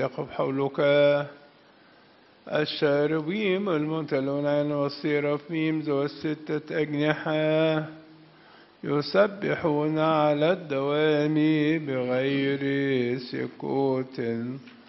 يقف حولك الشاربيم الممتلئون والسيرافيم ذو الستة أجنحة يسبحون على الدوام بغير سكوت